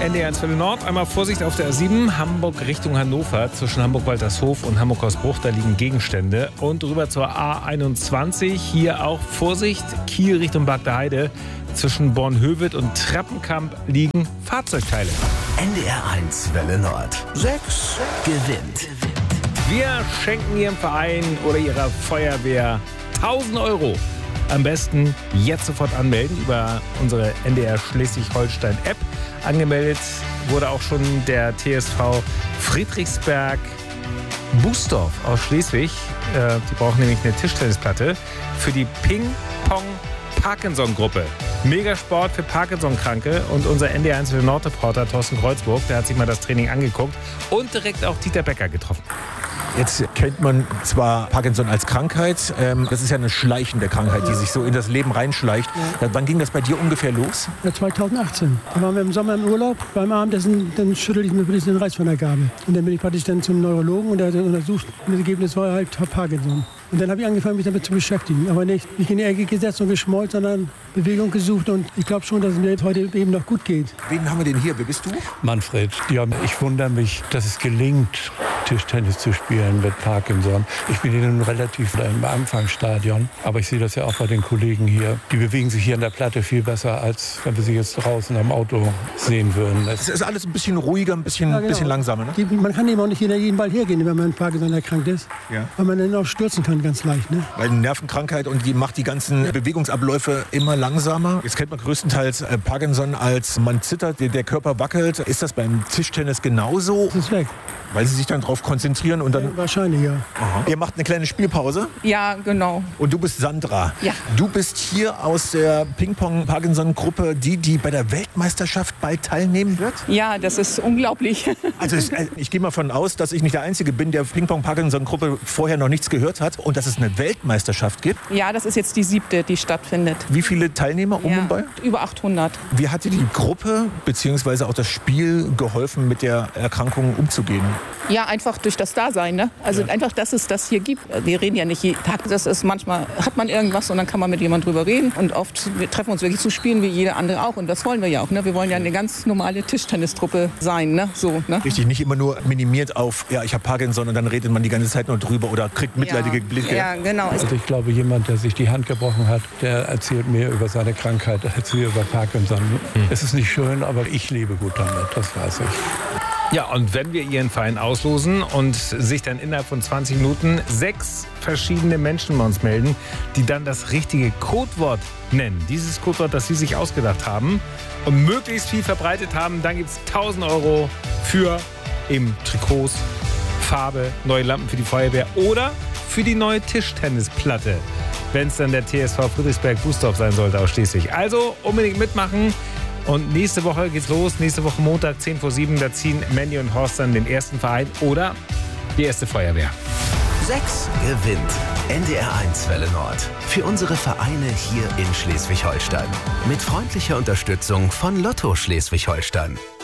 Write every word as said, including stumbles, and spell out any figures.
N D R eins Welle Nord. Einmal Vorsicht auf der A sieben, Hamburg Richtung Hannover. Zwischen Hamburg-Waltershof und Hamburg-Hausbruch, da liegen Gegenstände. Und rüber zur A einundzwanzig. Hier auch Vorsicht, Kiel Richtung Bad der Heide. Zwischen Bornhöved und Treppenkamp liegen Fahrzeugteile. N D R eins Welle Nord. sechs gewinnt. Wir schenken Ihrem Verein oder Ihrer Feuerwehr tausend Euro. Am besten jetzt sofort anmelden über unsere N D R Schleswig-Holstein-App. Angemeldet wurde auch schon der T S V Friedrichsberg Bußdorf aus Schleswig. Äh, die brauchen nämlich eine Tischtennisplatte für die Ping-Pong-Parkinson-Gruppe. Megasport für Parkinson-Kranke. Und unser N D R eins Nord-Reporter Thorsten Kreuzburg, der hat sich mal das Training angeguckt und direkt auch Dieter Becker getroffen. Jetzt kennt man zwar Parkinson als Krankheit, ähm, das ist ja eine schleichende Krankheit, die sich so in das Leben reinschleicht. Ja. Wann ging das bei dir ungefähr los? Ja, zweitausendachtzehn. Da waren wir im Sommer im Urlaub. Beim Abendessen dann schüttelte ich mir ein bisschen den Reiz von der Gabel. Und dann bin ich praktisch dann zum Neurologen und der hat dann untersucht. Und das Ergebnis war halt Parkinson. Und dann habe ich angefangen, mich damit zu beschäftigen. Aber nicht, nicht in die Ecke gesetzt und geschmollt, sondern Bewegung gesucht. Und ich glaube schon, dass es mir jetzt heute eben noch gut geht. Wen haben wir denn hier? Wer bist du? Manfred. Ja, ich wundere mich, dass es gelingt, Tischtennis zu spielen mit Parkinson. Ich bin nun relativ im Anfangsstadion, aber ich sehe das ja auch bei den Kollegen hier. Die bewegen sich hier an der Platte viel besser, als wenn wir sie jetzt draußen am Auto sehen würden. Es ist alles ein bisschen ruhiger, ein bisschen, ja, genau. bisschen langsamer. Ne? Die, man kann eben auch nicht jeden Ball hergehen, wenn man an Parkinson erkrankt ist. Ja. Weil man dann auch stürzen kann, ganz leicht. Ne? Weil eine Nervenkrankheit und die macht die ganzen Bewegungsabläufe immer langsamer. Jetzt kennt man größtenteils Parkinson als man zittert, der Körper wackelt. Ist das beim Tischtennis genauso? Das ist weg. Weil sie sich dann darauf konzentrieren und dann... Ja, wahrscheinlich, ja. Aha. Ihr macht eine kleine Spielpause? Ja, genau. Und du bist Sandra. Ja. Du bist hier aus der Ping-Pong-Parkinson-Gruppe, die, die bei der Weltmeisterschaft bald teilnehmen wird? Ja, das ist unglaublich. Also ich, ich gehe mal von aus, dass ich nicht der Einzige bin, der Ping-Pong-Parkinson-Gruppe vorher noch nichts gehört hat und dass es eine Weltmeisterschaft gibt. Ja, das ist jetzt die siebte, die stattfindet. Wie viele Teilnehmer um ja, und bei? Über achthundert. Wie hat dir die Gruppe bzw. auch das Spiel geholfen, mit der Erkrankung umzugehen? Ja, einfach durch das Dasein. Ne? Also ja. einfach, dass es das hier gibt. Wir reden ja nicht jeden Tag. Das ist manchmal, hat man irgendwas und dann kann man mit jemandem drüber reden. Und oft wir treffen uns wirklich zu spielen, wie jeder andere auch. Und das wollen wir ja auch. Ne? Wir wollen ja eine ganz normale Tischtennistruppe sein. Ne? So, ne? Richtig, nicht immer nur minimiert auf, ja, ich habe Parkinson und dann redet man die ganze Zeit nur drüber oder kriegt mitleidige ja, Blicke. Ja, genau. Also ich glaube, jemand, der sich die Hand gebrochen hat, der erzählt mehr über seine Krankheit als wir über Parkinson. Hm. Es ist nicht schön, aber ich lebe gut damit, das weiß ich. Ja, und wenn wir Ihren Verein auslosen und sich dann innerhalb von zwanzig Minuten sechs verschiedene Menschen bei uns melden, die dann das richtige Codewort nennen, dieses Codewort, das Sie sich ausgedacht haben und möglichst viel verbreitet haben, dann gibt es tausend Euro für eben Trikots, Farbe, neue Lampen für die Feuerwehr oder für die neue Tischtennisplatte, wenn es dann der T S V Friedrichsberg Bußdorf sein sollte aus Schleswig. Also unbedingt mitmachen. Und nächste Woche geht's los, nächste Woche Montag, zehn vor sieben, da ziehen Mandy und Horst dann den ersten Verein oder die erste Feuerwehr. sechs gewinnt. N D R eins Welle Nord. Für unsere Vereine hier in Schleswig-Holstein. Mit freundlicher Unterstützung von Lotto Schleswig-Holstein.